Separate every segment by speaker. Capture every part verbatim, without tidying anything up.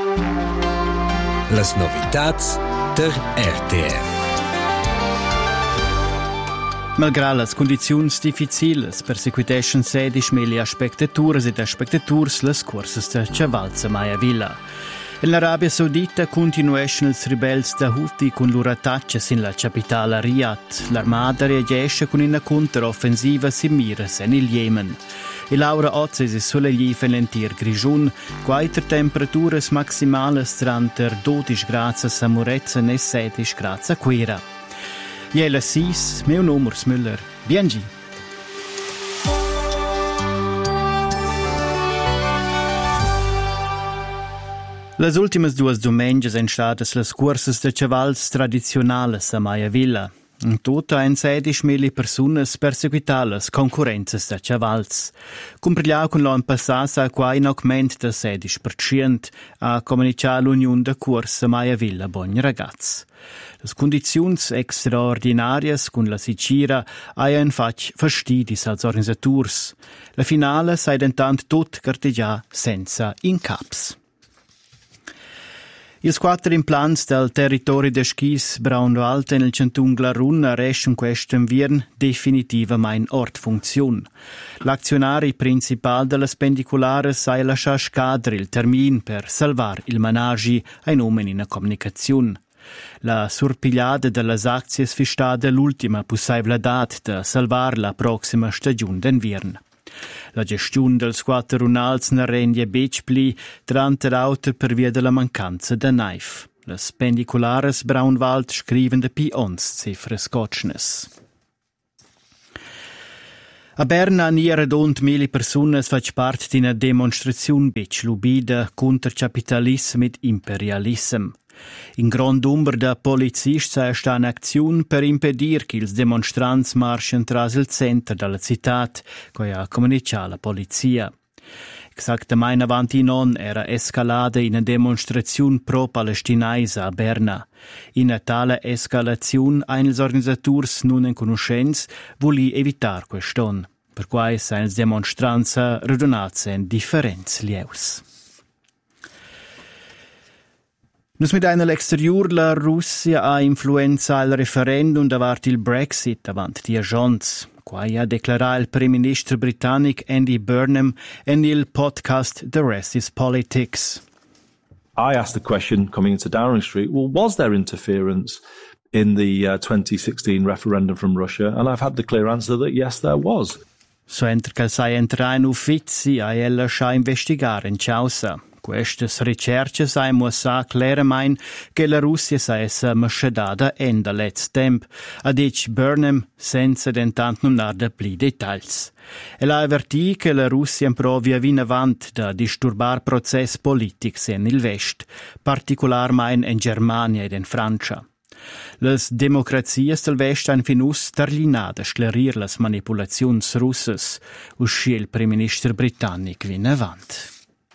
Speaker 1: Las novitats der R T R.
Speaker 2: Malgrado las condizioni difficili, persecutation sedici mille spectatores ed spectators las corses de Chavalza Maya Villa. In Arabia Saudita continuano i ribelli da Houthi con loro attacchi in la capitale Riyadh. L'armata reagisce con una controffensiva simile in Yemen. E l'ora oggi si sulle gli felentir grigiun, quaiter temperaturas maximales tranter dodici gradi a Murezza e sedici gradi a Quera. Jella sis, meu nome è Müller. Biengi. Las ultimas duas domenges en stadas las cursas de chavals tradizionales a Maya Villa. In tutta en sedici mille personas perseguitalas concurrenzas de chavals. Comprigliau con l'an passasa qua in augment de sedici per cent a comunicar l'unione de cursa Maya Villa Bogn Ragaz. Las condizions extraordinarias con la sicira haien fatg fastidis als organisaturs. La finale sai dentant tot cartegià senza incaps. Ils quattro implants del territorio de Schis Braunwald en il Cantun Glarun restan questo viern definitivamente ort funzion. L'azionari principal della spendicolare sai lasciar scadere il termin per salvar il managi ai nomen in comunicazione. La surpigliada delle azioni sfistada l'ultima possibilità de salvar la prossima stagione d'inverno. La gestione dels quattro runals ne rende bec pli trante auter per via della mancanza de naif. Les pendiculares Braunwald scriven de pi ons cifres scotchnes. A Berna niera dont mille personas fac part d'ina demonstrazione bec lubida contra capitalism ed imperialism. In grand number da polizisti sta in azione per impedir che ils demonstranti marschen tras il centro della città, che ha comunicato la polizia. Exactamente avanti non era escalata in una demonstrazione pro-palestinaisa a Berna. In una tale escalazione ein ils organisators non in conoscenza voli evitar queston, per cui sein ils demonstranti radunats in differents lieus. Nus mit einer l'exterior la Russia ha influenza il referendum davart il Brexit avant die Agents. Quai ha declarato il Prime Minister britannic Andy Burnham en il podcast The Rest is Politics.
Speaker 3: I asked the question coming into Downing Street, well, was there interference in the uh, twenty sixteen referendum from Russia? And I've had the clear answer that yes, there was.
Speaker 2: So enter che sai entra in uffizi a ella scha investigare in causa. Queste ricerche sai mossa chiaramente che la Russia sa essa maschedada en da let's temp, a dic Burnham senza dentant non da pli dettagls. E la avvertì che la Russia improvia vin avant da disturbar process politics en il West, particolarmente in Germania ed in Francia. Les democrazies del West han finus terlinada sclarir las manipulazions russes, usci il Prime Minister britannic vin avant.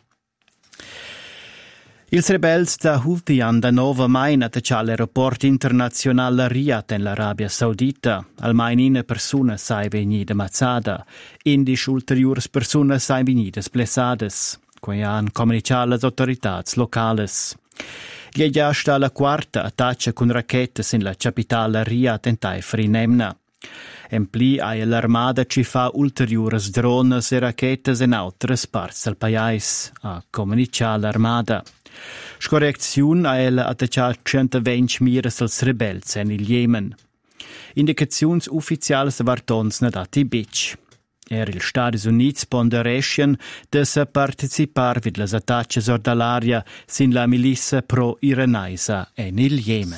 Speaker 2: Ils rebels da Houthi han da nova main attacciato l'aeroport internazionale Riyadh in l'Arabia Saudita. Almain una persona sai venida mazzada. Indisch ulteriores persona sai venidas blessades. Quai han comunicato las autoritats locales. Gli già sta la quarta attacca con racchettes in la capitale Riyadh in Taifri Nemna. En pli ha l'armada ci fa ulteriores drones e racchettes in altres parts del pais, a comunicato l'armada. Scorreziun ha ella attacciato centoventi miras als rebels en il Yemen. Indicaziuns ufficials vartons na dati bic. Er il Stati Units ponderescien de se participar vid las attacces ordalaria sin la milissa pro-iranaisa en il Yemen.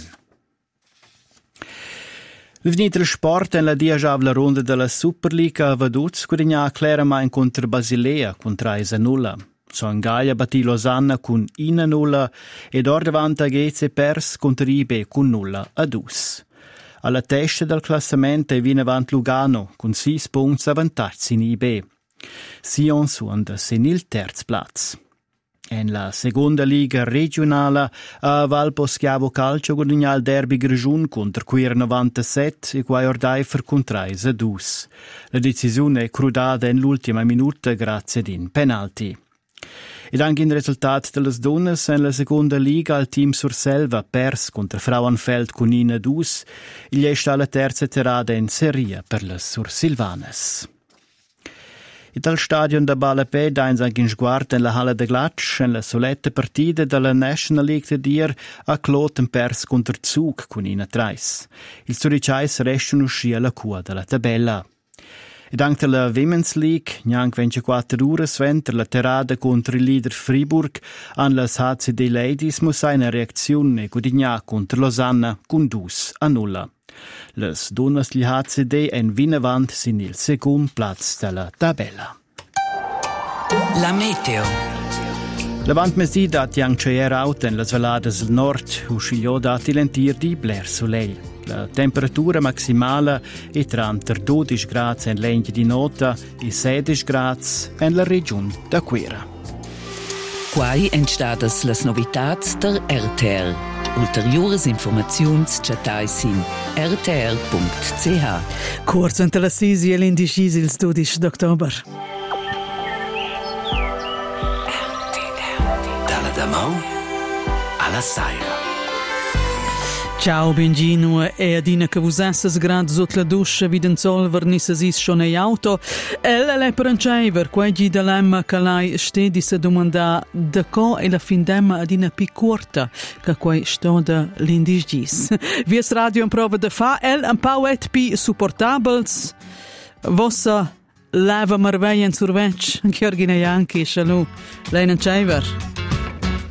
Speaker 2: Venite il sport en la diajavla ronda della Superliga veduts guadagnar claramente contra Basilea con tre a nulla. Son Gaia battì Losanna con uno a nulla ed or davanti a Ghezze pers contro I B con nulla a due. Alla testa del classamento viene avanti Lugano con sei punti avanzati in I B. Sion suonda in il terzo platz. En la seconda liga regionale a Valposchiavo Calcio guadagna il derby Grigiun contro Quir novantasette e qua Ordaifer con tre a due. La decisione è crudata in l'ultima minuta grazie ad un penalty. Ed anche in risultato delle donne nella seconda liga il team Surselva pers contro Frauenfeld con Nina Dus. Il è stata la terza tirata in serie per le Sursilvanes. E dal stadion da Balapè dains anche in sguardo nella Halle de Glatsch en la soletta partita della National League de Dier a Kloten pers contro Zug con Ina Treis. Il Zurichais restano uscì alla cua della tabella. Ed anche la Women's League, neanche ventiquattro ore sventer la tirata contro il leader Fribourg, an las H C D Ladies muss eine reazione gudigna contro Lausanne con due a nulla. Les donnes di H C D en vinavant sin il second plaz della tabella.
Speaker 1: La meteo.
Speaker 2: Levant mesi dat yang chair out en las valadas del nord, uscillo dat lentir di bler soleil. La temperatura maximale è tra dodici gradi in Legno di Nota e sedici gradi nella regione d'Aquera.
Speaker 4: Quai entstadas las novitats der R T R. Ulteriores informaziuns chatais in r t r punct c h.
Speaker 5: Corso entre la sisi e l'indecisi il dodici d'ottobre.
Speaker 1: Dalla Damau alla Saira.
Speaker 5: Ciao, benvenuto e adina che vos essas grad sotto la duscia vid sol vernisses is schon ei auto. El le pranchaiver quegi da lemma che lei stedi se domanda da co e la fin demma adina pi corta che quai stoda l'indigis. Vies radio in prova de fa el un pauet pi supportables. Vossa leva marveien survec, Georgina Janki, shalom. Leinen Chaiver.